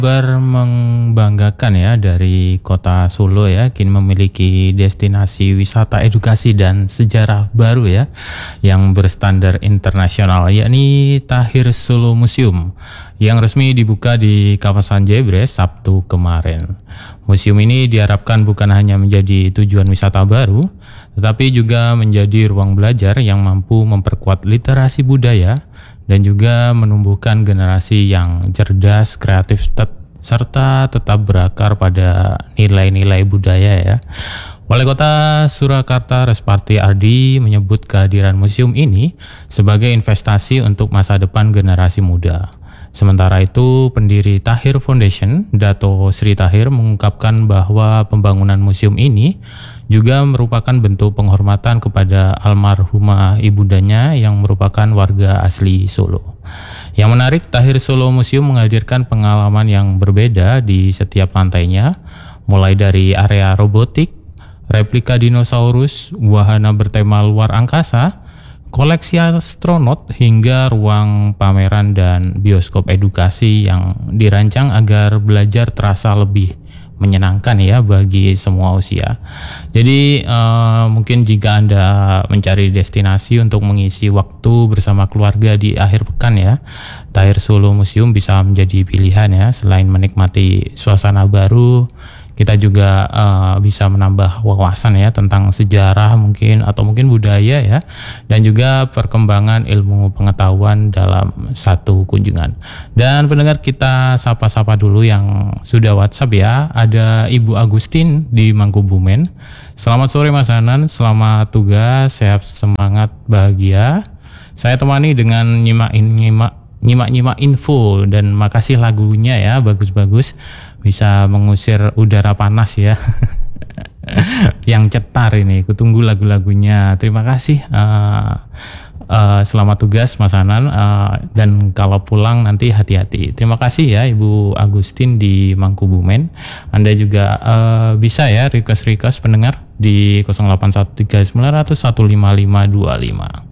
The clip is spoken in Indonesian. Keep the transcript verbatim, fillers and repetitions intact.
Kabar membanggakan ya dari kota Solo ya, kini memiliki destinasi wisata edukasi dan sejarah baru ya yang berstandar internasional, yakni Tahir Solo Museum yang resmi dibuka di kawasan Jebres Sabtu kemarin. Museum ini diharapkan bukan hanya menjadi tujuan wisata baru, tetapi juga menjadi ruang belajar yang mampu memperkuat literasi budaya dan juga menumbuhkan generasi yang cerdas, kreatif, tet- serta tetap berakar pada nilai-nilai budaya ya. Wali Kota Surakarta Resparti Ardi menyebut kehadiran museum ini sebagai investasi untuk masa depan generasi muda. Sementara itu, pendiri Tahir Foundation, Dato Sri Tahir, mengungkapkan bahwa pembangunan museum ini juga merupakan bentuk penghormatan kepada almarhumah ibundanya yang merupakan warga asli Solo. Yang menarik, Tahir Solo Museum menghadirkan pengalaman yang berbeda di setiap lantainya, mulai dari area robotik, replika dinosaurus, wahana bertema luar angkasa, koleksi astronot, hingga ruang pameran dan bioskop edukasi yang dirancang agar belajar terasa lebih menyenangkan ya bagi semua usia. Jadi uh, mungkin jika Anda mencari destinasi untuk mengisi waktu bersama keluarga di akhir pekan ya, Tahir Solo Museum bisa menjadi pilihan ya. Selain menikmati suasana baru, kita juga uh, bisa menambah wawasan ya tentang sejarah mungkin atau mungkin budaya ya, dan juga perkembangan ilmu pengetahuan dalam satu kunjungan. Dan pendengar, kita sapa-sapa dulu yang sudah WhatsApp ya. Ada Ibu Agustin di Mangkubumen. Selamat sore Mas Hanan, selamat tugas, sehat, semangat, bahagia. Saya temani dengan nyimak-nyimak nyimak-nyimak info, dan makasih lagunya ya, bagus-bagus, bisa mengusir udara panas ya. Yang cetar ini, kutunggu lagu-lagunya. Terima kasih. Uh, uh, selamat tugas Mas Hanan, uh, dan kalau pulang nanti hati-hati. Terima kasih ya Ibu Agustin di Mangkubumen. Anda juga uh, bisa ya request-request pendengar di nol delapan satu tiga sembilan nol nol satu lima lima dua lima.